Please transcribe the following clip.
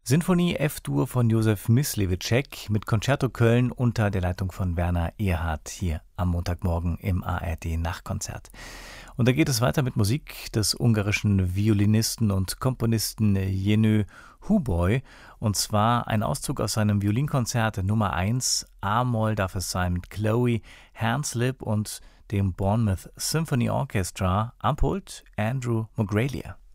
Sinfonie F-Dur von Josef Myslewitschek mit Concerto Köln unter der Leitung von Werner Erhardt hier am Montagmorgen im ARD-Nachtkonzert. Und da geht es weiter mit Musik des ungarischen Violinisten und Komponisten Jenő Huboly, und zwar ein Auszug aus seinem Violinkonzert Nummer 1, A-Moll darf es sein, mit Chloe Hanslip und dem Bournemouth Symphony Orchestra, am Pult Andrew Mogrelia.